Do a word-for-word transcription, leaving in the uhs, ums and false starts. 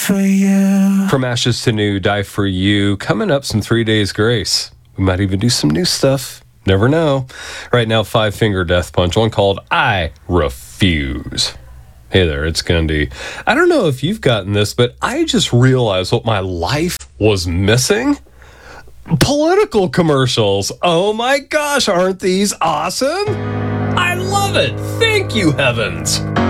for you. From Ashes to New, Die for You. Coming up, some Three Days Grace. We might even do some new stuff. Never know. Right now, Five Finger Death Punch, one called I Refuse. Hey there, it's Gundy. I don't know if you've gotten this, but I just realized what my life was missing. Political commercials. Oh my gosh, aren't these awesome? I love it. Thank you, heavens.